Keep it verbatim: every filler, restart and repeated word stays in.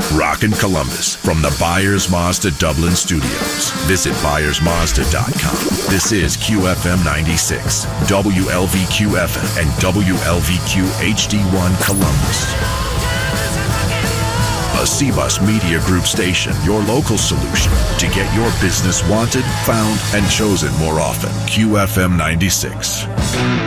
Rockin' Columbus from the Byers Mazda Dublin Studios. Visit byers mazda dot com. This is Q F M ninety-six, W L V Q F M, and W L V Q H D one Columbus. A C Bus Media Group station, your local solution to get your business wanted, found, and chosen more often. Q F M ninety-six.